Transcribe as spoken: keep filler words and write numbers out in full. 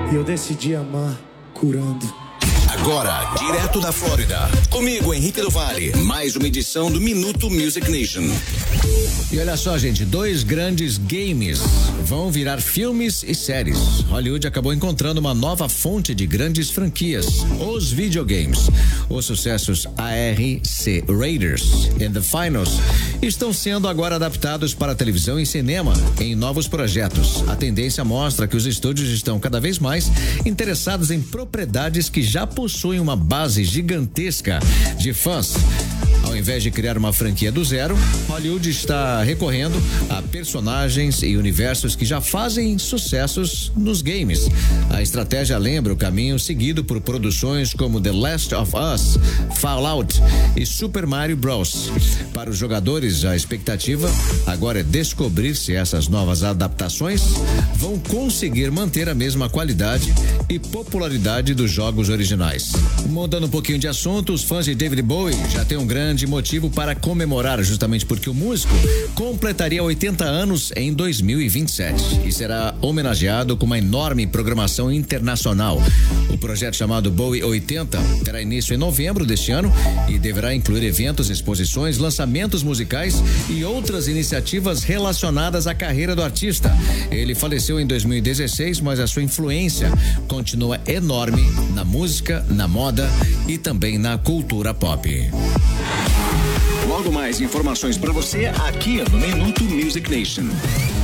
E eu decidi amar curando. Agora, direto da Flórida, comigo, Henrique do Vale, mais uma edição do Minuto Music Nation. E olha só, gente, dois grandes games vão virar filmes e séries. Hollywood acabou encontrando uma nova fonte de grandes franquias, os videogames. Os sucessos A R C Raiders and the Finals estão sendo agora adaptados para televisão e cinema em novos projetos. A tendência mostra que os estúdios estão cada vez mais interessados em propriedades que já possuem uma base gigantesca de fãs. Ao invés de criar uma franquia do zero, Hollywood está recorrendo a personagens e universos que já fazem sucessos nos games. A estratégia lembra o caminho seguido por produções como The Last of Us, Fallout e Super Mario Bros. Para os jogadores, a expectativa agora é descobrir se essas novas adaptações vão conseguir manter a mesma qualidade e popularidade dos jogos originais. Mudando um pouquinho de assunto, os fãs de David Bowie já têm um grande motivo para comemorar, justamente porque o músico completaria oitenta anos em dois mil e vinte e sete e será homenageado com uma enorme programação internacional. O projeto chamado Bowie oitenta terá início em novembro deste ano e deverá incluir eventos, exposições, lançamentos musicais e outras iniciativas relacionadas à carreira do artista. Ele faleceu em dois mil e dezesseis, mas a sua influência continua enorme na música, na moda e também na cultura pop. Logo mais informações para você aqui no Minuto Music Nation.